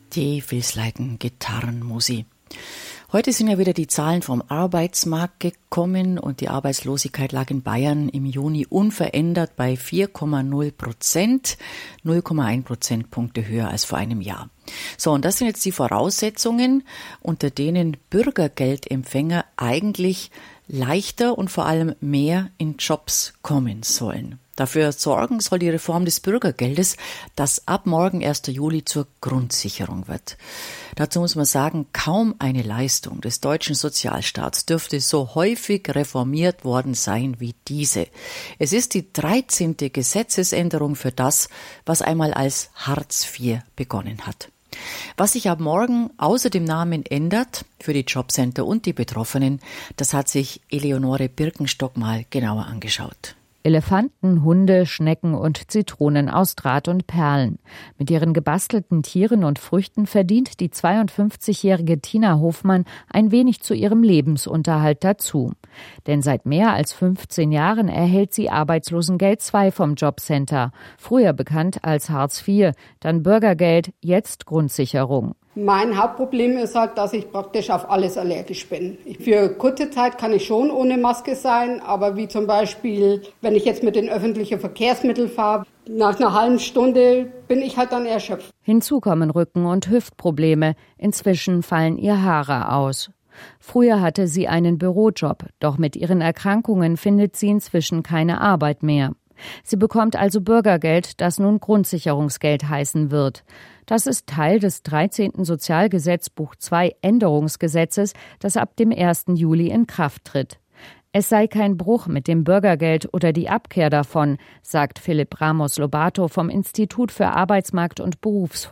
Die Vilsleiten Gitarrenmusi. Heute sind ja wieder die Zahlen vom Arbeitsmarkt gekommen und die Arbeitslosigkeit lag in Bayern im Juni unverändert bei 4,0%, 0,1 Prozentpunkte höher als vor einem Jahr. So, und das sind jetzt die Voraussetzungen, unter denen Bürgergeldempfänger eigentlich leichter und vor allem mehr in Jobs kommen sollen. Dafür sorgen soll die Reform des Bürgergeldes, das ab morgen 1. Juli zur Grundsicherung wird. Dazu muss man sagen, kaum eine Leistung des deutschen Sozialstaats dürfte so häufig reformiert worden sein wie diese. Es ist die 13. Gesetzesänderung für das, was einmal als Hartz IV begonnen hat. Was sich ab morgen außer dem Namen ändert für die Jobcenter und die Betroffenen, das hat sich Eleonore Birkenstock mal genauer angeschaut. Elefanten, Hunde, Schnecken und Zitronen aus Draht und Perlen. Mit ihren gebastelten Tieren und Früchten verdient die 52-jährige Tina Hofmann ein wenig zu ihrem Lebensunterhalt dazu. Denn seit mehr als 15 Jahren erhält sie Arbeitslosengeld II vom Jobcenter, früher bekannt als Hartz IV, dann Bürgergeld, jetzt Grundsicherung. Mein Hauptproblem ist halt, dass ich praktisch auf alles allergisch bin. Für kurze Zeit kann ich schon ohne Maske sein, aber wie zum Beispiel, wenn ich jetzt mit den öffentlichen Verkehrsmitteln fahre, nach einer halben Stunde bin ich halt dann erschöpft. Hinzu kommen Rücken- und Hüftprobleme. Inzwischen fallen ihr Haare aus. Früher hatte sie einen Bürojob, doch mit ihren Erkrankungen findet sie inzwischen keine Arbeit mehr. Sie bekommt also Bürgergeld, das nun Grundsicherungsgeld heißen wird. Das ist Teil des 13. Sozialgesetzbuch II Änderungsgesetzes, das ab dem 1. Juli in Kraft tritt. Es sei kein Bruch mit dem Bürgergeld oder die Abkehr davon, sagt Philipp Ramos-Lobato vom Institut für Arbeitsmarkt und Berufsforschung